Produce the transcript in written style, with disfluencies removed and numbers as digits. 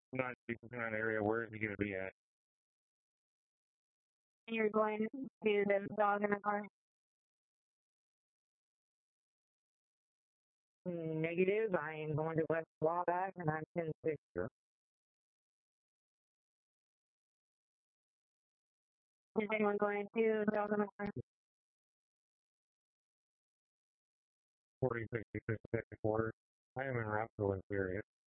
Not in that area. Where is he going to be at? You're going to the dog in the car. Negative. I am going to West Wabash and I'm 10-6. Is anyone going to the dog in the car? 4066 second quarter. I am in route to Inferior.